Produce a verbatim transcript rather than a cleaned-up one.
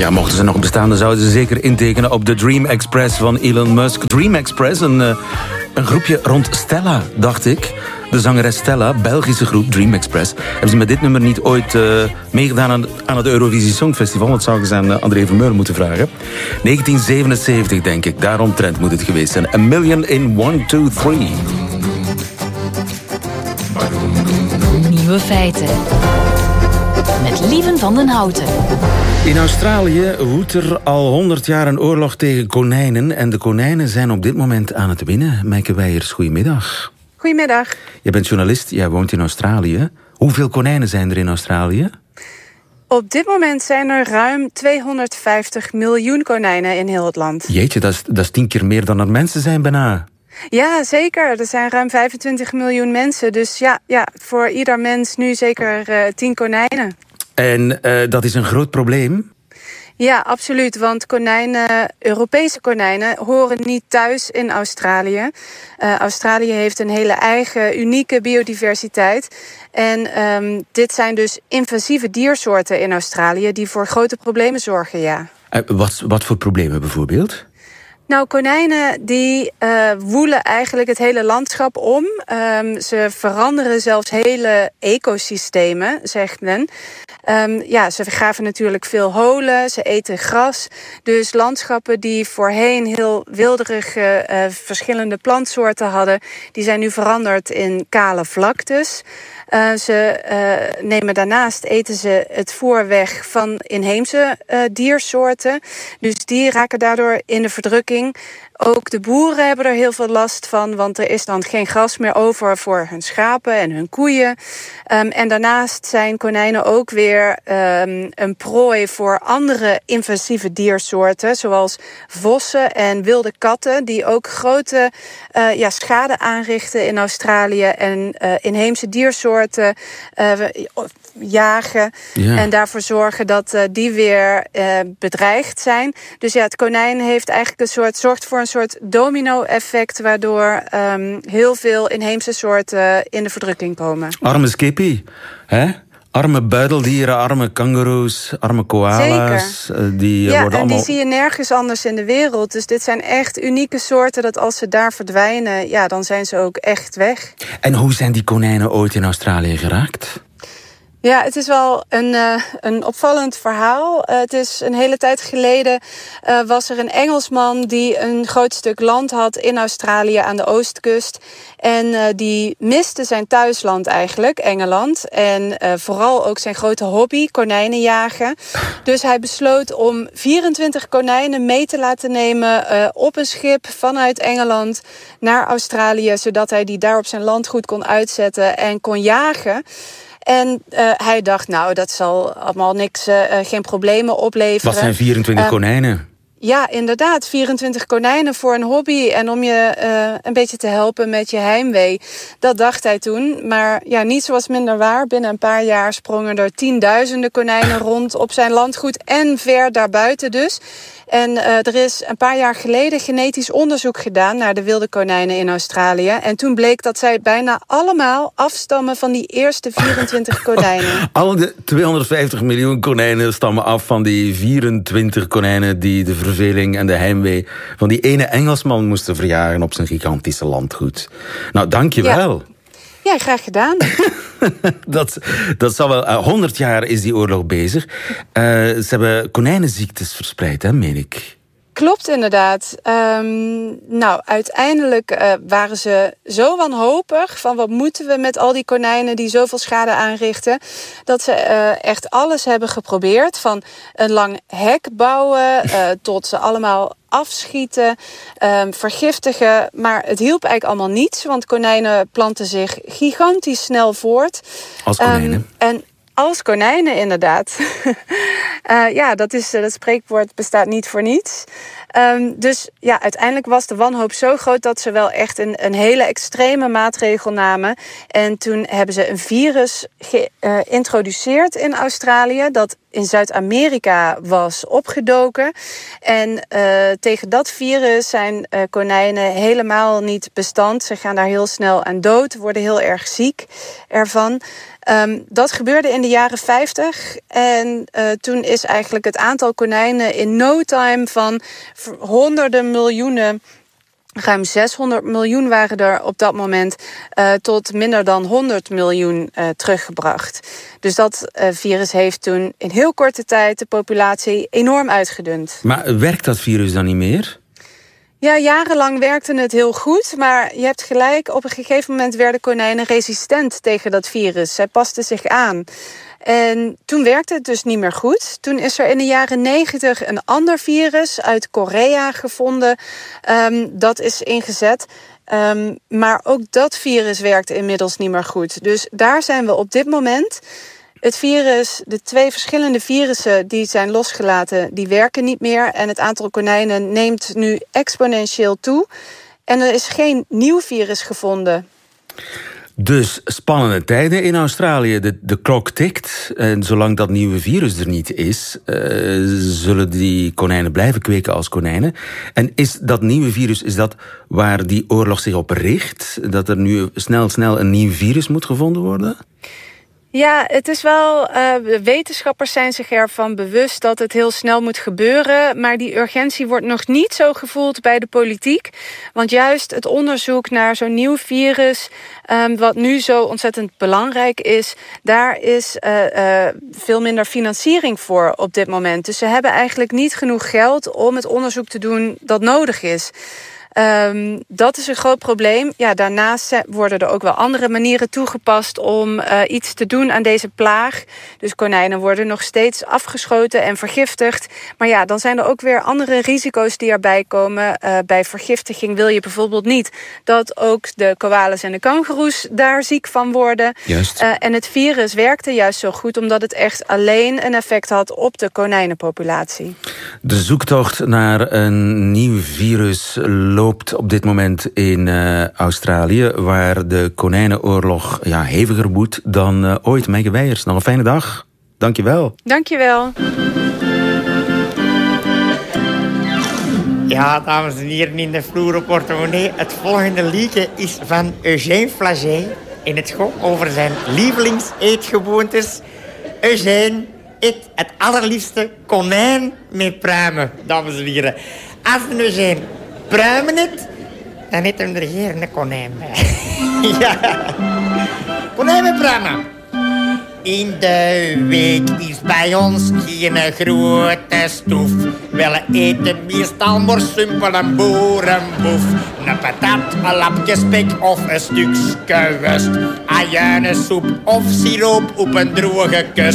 Ja, mochten ze nog bestaan, dan zouden ze zeker intekenen op de Dream Express van Elon Musk. Dream Express, een, uh, een groepje rond Stella, dacht ik. De zangeres Stella, Belgische groep Dream Express. Hebben ze met dit nummer niet ooit uh, meegedaan aan, aan het Eurovisie Songfestival? Dat zou ik eens aan uh, André Vermeulen moeten vragen. negentien zevenenzeventig, denk ik. Daaromtrent moet het geweest zijn. A Million in one, two, three. Nieuwe feiten. Met Lieven van den Houten. In Australië woedt er al honderd jaar een oorlog tegen konijnen. En de konijnen zijn op dit moment aan het winnen. Meike Weijers, goedemiddag. Goedemiddag. Je bent journalist, jij woont in Australië. Hoeveel konijnen zijn er in Australië? Op dit moment zijn er ruim tweehonderdvijftig miljoen konijnen in heel het land. Jeetje, dat is, dat is tien keer meer dan er mensen zijn bijna. Ja, zeker. Er zijn ruim vijfentwintig miljoen mensen. Dus ja, ja voor ieder mens nu zeker uh, tien konijnen. En uh, dat is een groot probleem? Ja, absoluut. Want konijnen, Europese konijnen horen niet thuis in Australië. Uh, Australië heeft een hele eigen, unieke biodiversiteit. En um, dit zijn dus invasieve diersoorten in Australië die voor grote problemen zorgen, ja. Uh, wat, wat voor problemen bijvoorbeeld? Nou, konijnen die uh, woelen eigenlijk het hele landschap om. Um, ze veranderen zelfs hele ecosystemen, zegt men. Um, ja, ze graven natuurlijk veel holen, ze eten gras. Dus landschappen die voorheen heel wilderige uh, verschillende plantsoorten hadden, die zijn nu veranderd in kale vlaktes. Uh, ze uh, nemen daarnaast eten ze het voer weg van inheemse uh, diersoorten. Dus die raken daardoor in de verdrukking. Ook de boeren hebben er heel veel last van, want er is dan geen gras meer over voor hun schapen en hun koeien. Um, en daarnaast zijn konijnen ook weer um, een prooi voor andere invasieve diersoorten, zoals vossen en wilde katten, die ook grote uh, ja, schade aanrichten in Australië en uh, inheemse diersoorten uh, jagen. Ja. En daarvoor zorgen dat uh, die weer uh, bedreigd zijn. Dus ja, het konijn heeft eigenlijk een soort, zorgt voor een soort domino-effect, waardoor um, heel veel inheemse soorten in de verdrukking komen. Arme skippy, hè? Arme buideldieren, arme kangoeroes, arme koala's. Zeker. Die ja, worden en allemaal... die zie je nergens anders in de wereld. Dus dit zijn echt unieke soorten dat als ze daar verdwijnen, ja, dan zijn ze ook echt weg. En hoe zijn die konijnen ooit in Australië geraakt? Ja, het is wel een, uh, een opvallend verhaal. Uh, het is een hele tijd geleden uh, was er een Engelsman die een groot stuk land had in Australië aan de oostkust. En uh, die miste zijn thuisland eigenlijk, Engeland. En uh, vooral ook zijn grote hobby, konijnen jagen. Dus hij besloot om vierentwintig konijnen mee te laten nemen uh, op een schip vanuit Engeland naar Australië, zodat hij die daar op zijn landgoed kon uitzetten en kon jagen. En uh, hij dacht, nou, dat zal allemaal niks, uh, geen problemen opleveren. Wat zijn vierentwintig uh, konijnen? Ja, inderdaad, vierentwintig konijnen voor een hobby en om je uh, een beetje te helpen met je heimwee. Dat dacht hij toen, maar ja, niets was minder waar. Binnen een paar jaar sprongen er tienduizenden konijnen rond op zijn landgoed en ver daarbuiten dus. En uh, er is een paar jaar geleden genetisch onderzoek gedaan naar de wilde konijnen in Australië. En toen bleek dat zij bijna allemaal afstammen van die eerste vierentwintig konijnen. Alle de tweehonderdvijftig miljoen konijnen stammen af van die vierentwintig konijnen die de verveling en de heimwee van die ene Engelsman moesten verjagen op zijn gigantische landgoed. Nou, dank je wel. Ja. Ja, graag gedaan. dat, dat zal wel... Uh, honderd jaar is die oorlog bezig. Uh, ze hebben konijnenziektes verspreid, hè, meen ik. Klopt, inderdaad. Um, nou, uiteindelijk uh, waren ze zo wanhopig van wat moeten we met al die konijnen die zoveel schade aanrichten, dat ze uh, echt alles hebben geprobeerd. Van een lang hek bouwen uh, tot ze allemaal afschieten, um, vergiftigen. Maar het hielp eigenlijk allemaal niets, want konijnen planten zich gigantisch snel voort. Als konijnen. Um, en Als konijnen, inderdaad. uh, ja, dat, is, dat spreekwoord bestaat niet voor niets. Um, dus ja, uiteindelijk was de wanhoop zo groot dat ze wel echt een, een hele extreme maatregel namen. En toen hebben ze een virus geïntroduceerd uh, in Australië dat in Zuid-Amerika was opgedoken. En uh, tegen dat virus zijn uh, konijnen helemaal niet bestand. Ze gaan daar heel snel aan dood, worden heel erg ziek ervan. Um, dat gebeurde in de jaren vijftig. En uh, toen is eigenlijk het aantal konijnen in no time van honderden miljoenen, ruim zeshonderd miljoen waren er op dat moment, uh, tot minder dan honderd miljoen uh, teruggebracht. Dus dat uh, virus heeft toen in heel korte tijd de populatie enorm uitgedund. Maar werkt dat virus dan niet meer? Ja, jarenlang werkte het heel goed, maar je hebt gelijk, op een gegeven moment werden konijnen resistent tegen dat virus. Zij pasten zich aan. En toen werkte het dus niet meer goed. Toen is er in de jaren negentig een ander virus uit Korea gevonden. Um, dat is ingezet. Um, maar ook dat virus werkt inmiddels niet meer goed. Dus daar zijn we op dit moment. Het virus, de twee verschillende virussen die zijn losgelaten, die werken niet meer. En het aantal konijnen neemt nu exponentieel toe. En er is geen nieuw virus gevonden. Dus spannende tijden in Australië. De, de klok tikt. En zolang dat nieuwe virus er niet is, uh, zullen die konijnen blijven kweken als konijnen. En is dat nieuwe virus, is dat waar die oorlog zich op richt? Dat er nu snel, snel een nieuw virus moet gevonden worden? Ja, het is wel, uh, wetenschappers zijn zich ervan bewust dat het heel snel moet gebeuren. Maar die urgentie wordt nog niet zo gevoeld bij de politiek. Want juist het onderzoek naar zo'n nieuw virus, um, wat nu zo ontzettend belangrijk is, daar is uh, uh, veel minder financiering voor op dit moment. Dus ze hebben eigenlijk niet genoeg geld om het onderzoek te doen dat nodig is. Um, dat is een groot probleem. Ja, daarnaast worden er ook wel andere manieren toegepast om uh, iets te doen aan deze plaag. Dus konijnen worden nog steeds afgeschoten en vergiftigd. Maar ja, dan zijn er ook weer andere risico's die erbij komen. Uh, bij vergiftiging wil je bijvoorbeeld niet dat ook de koalas en de kangoeroes daar ziek van worden. Juist. Uh, en het virus werkte juist zo goed omdat het echt alleen een effect had op de konijnenpopulatie. De zoektocht naar een nieuw virus loopt op dit moment in uh, Australië, waar de konijnenoorlog ja, heviger woedt dan uh, ooit. Meike Weijers, nog een fijne dag. Dank je wel. Dank je wel. Ja, dames en heren, in de vloerenportemonnee. Het volgende liedje is van Eugène Flagey. En het gaat over zijn lievelingseetgewoontes. Eugène eet het allerliefste konijn met pruimen, dames en heren. Als een Eugène pruimen het, dan eet hem er geen konijn bij. Ja. Konijn met pruimen. In de week is bij ons geen grote stoef. We eten meestal maar simpel een boerenboef. Een patat, een lapje spek of een stukje wurst. Ajuinensoep of siroop op een droge kust.